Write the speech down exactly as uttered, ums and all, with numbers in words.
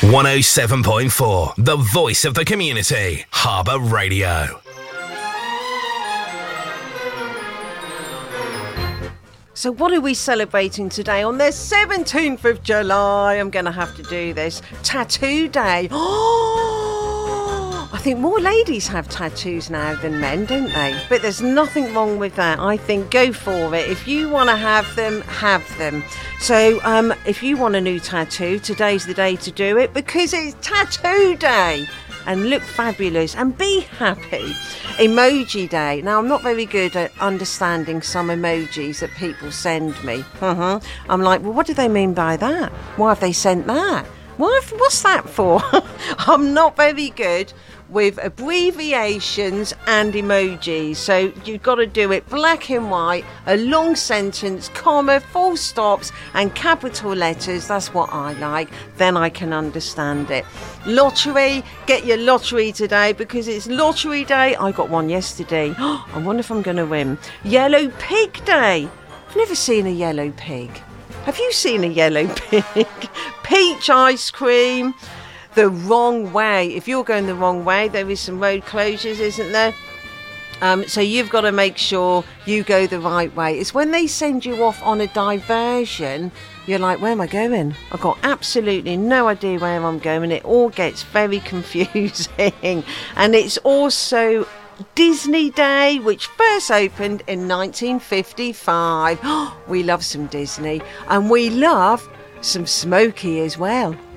one oh seven point four, the voice of the community, Harbour Radio. So what are we celebrating today on the seventeenth of July? I'm going to have to do this. Tattoo Day. Oh, I think more ladies have tattoos now than men, don't they? But there's nothing wrong with that. I think go for it. If you want to have them, have them. So um, if you want a new tattoo, today's the day to do it because it's Tattoo Day. And look fabulous and be happy. Emoji Day. Now, I'm not very good at understanding some emojis that people send me. Uh-huh. I'm like, well, what do they mean by that? Why have they sent that? What, what's that for? I'm not very good with abbreviations and emojis. So you've got to do it black and white, a long sentence, comma, full stops and capital letters. That's what I like. Then I can understand it. Lottery, get your lottery today because it's lottery day. I got one yesterday. I wonder if I'm going to win. Yellow Pig Day. I've never seen a yellow pig. Have you seen a yellow pig? Peach ice cream. The wrong way. If you're going the wrong way, there is some road closures, isn't there? Um, so you've got to make sure you go the right way. It's when they send you off on a diversion, you're like, where am I going? I've got absolutely no idea where I'm going. It all gets very confusing. And it's also Disney Day, which first opened in nineteen fifty-five. We love some Disney. And we love some Smokey as well.